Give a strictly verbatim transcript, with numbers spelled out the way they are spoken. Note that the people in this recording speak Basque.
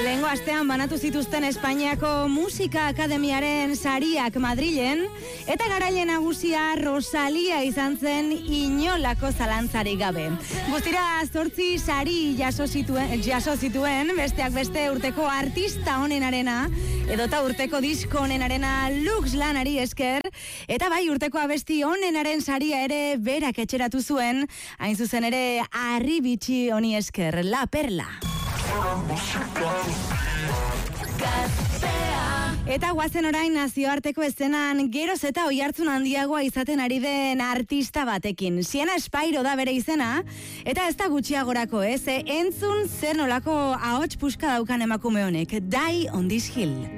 Lehengo astean banatu zituzten Espainiako Musika Akademiaren sariak Madrilen, eta garaile nagusia Rosalia izan zen inolako zalantzarik gabe. Guztira zortzi sari jaso zituen, jaso zituen, besteak beste urteko artista onenarena, edota urteko disko onenarena Lux lanari esker, eta bai urteko abesti onenaren saria ere berak etxeratu zuen, hain zuzen ere Arribitxi honi esker, La Perla. Eta guazen orain nazioarteko eszenan geroz eta oihartzun handiagoa izaten ari den artista batekin. Siena Spairo da bere izena, eta ez da gutxiagorako, ez, eh? Entzun zer nolako ahots puska daukan emakume honek. Die on this hill.